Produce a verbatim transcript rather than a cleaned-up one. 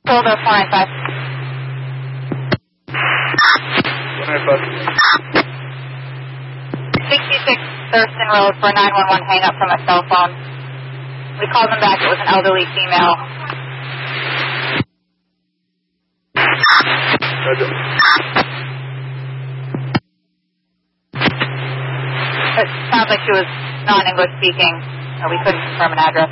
Shoulder four nine five. four nine five. sixty-six Thurston Road for a nine one one hang up from a cell phone. We called them back. It was an elderly female. Roger. It sounds like she was non-English speaking. So we couldn't confirm an address.